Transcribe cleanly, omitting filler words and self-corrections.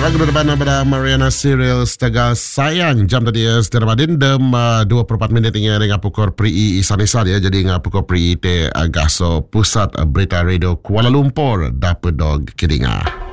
Lagu depan pada Mariana Cyril Setagal Sayang. Jam tadi setelah madindem 24 minit hingga dengan pukul pri isan-isan ya. Jadi dengan pukul pri te agaso pusat berita radio Kuala Lumpur Dapur Dog Kedinga.